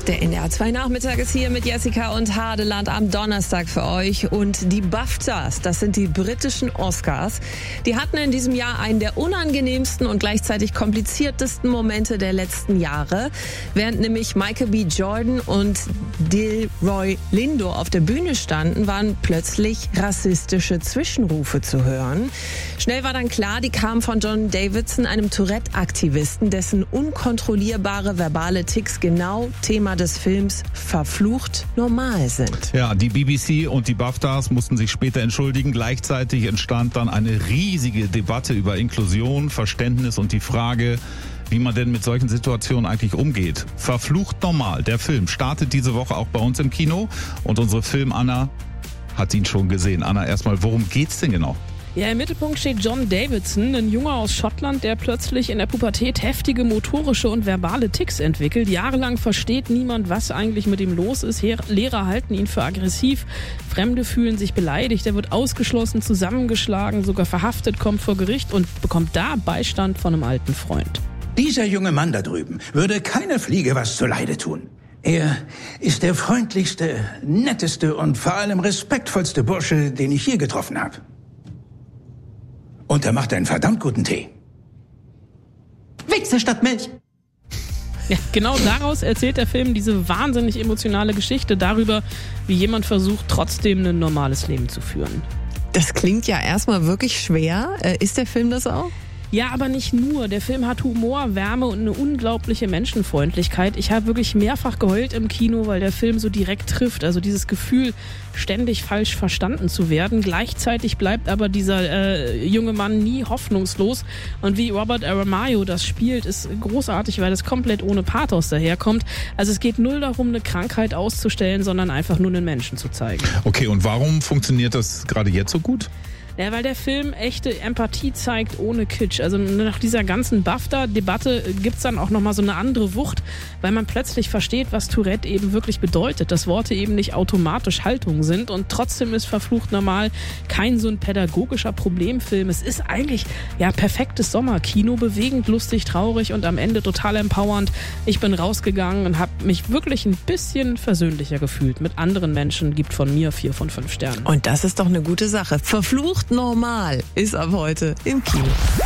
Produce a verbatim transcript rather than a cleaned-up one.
Der N D R zwei Nachmittag ist hier mit Jessica und Hadeland am Donnerstag für euch. Und die BAFTAs, das sind die britischen Oscars, die hatten in diesem Jahr einen der unangenehmsten und gleichzeitig kompliziertesten Momente der letzten Jahre. Während nämlich Michael B. Jordan und Delroy Lindo auf der Bühne standen, waren plötzlich rassistische Zwischenrufe zu hören. Schnell war dann klar, die kamen von John Davidson, einem Tourette-Aktivisten, dessen unkontrollierbare verbale Ticks genau Thema des Films Verflucht normal sind. Ja, die B B C und die BAFTAs mussten sich später entschuldigen. Gleichzeitig entstand dann eine riesige Debatte über Inklusion, Verständnis und die Frage, wie man denn mit solchen Situationen eigentlich umgeht. Verflucht normal. Der Film startet diese Woche auch bei uns im Kino und unsere Film-Anna hat ihn schon gesehen. Anna, erstmal, worum geht's denn genau? Ja, im Mittelpunkt steht John Davidson, ein Junge aus Schottland, der plötzlich in der Pubertät heftige motorische und verbale Ticks entwickelt. Jahrelang versteht niemand, was eigentlich mit ihm los ist. Lehrer halten ihn für aggressiv, Fremde fühlen sich beleidigt, er wird ausgeschlossen, zusammengeschlagen, sogar verhaftet, kommt vor Gericht und bekommt da Beistand von einem alten Freund. Dieser junge Mann da drüben würde keiner Fliege was zuleide tun. Er ist der freundlichste, netteste und vor allem respektvollste Bursche, den ich je getroffen habe. Und er macht einen verdammt guten Tee. Wichse statt Milch. Ja, genau daraus erzählt der Film diese wahnsinnig emotionale Geschichte darüber, wie jemand versucht, trotzdem ein normales Leben zu führen. Das klingt ja erstmal wirklich schwer. Ist der Film das auch? Ja, aber nicht nur. Der Film hat Humor, Wärme und eine unglaubliche Menschenfreundlichkeit. Ich habe wirklich mehrfach geheult im Kino, weil der Film so direkt trifft. Also dieses Gefühl, ständig falsch verstanden zu werden. Gleichzeitig bleibt aber dieser äh, junge Mann nie hoffnungslos. Und wie Robert Aramayo das spielt, ist großartig, weil es komplett ohne Pathos daherkommt. Also es geht null darum, eine Krankheit auszustellen, sondern einfach nur einen Menschen zu zeigen. Okay, und warum funktioniert das gerade jetzt so gut? Ja, weil der Film echte Empathie zeigt ohne Kitsch. Also nach dieser ganzen BAFTA-Debatte gibt's dann auch nochmal so eine andere Wucht, weil man plötzlich versteht, was Tourette eben wirklich bedeutet. Dass Worte eben nicht automatisch Haltung sind und trotzdem ist Verflucht normal kein so ein pädagogischer Problemfilm. Es ist eigentlich ja perfektes Sommerkino, bewegend, lustig, traurig und am Ende total empowernd. Ich bin rausgegangen und habe mich wirklich ein bisschen versöhnlicher gefühlt mit anderen Menschen. Gibt von mir vier von fünf Sternen. Und das ist doch eine gute Sache. Verflucht normal ist ab heute im Kino.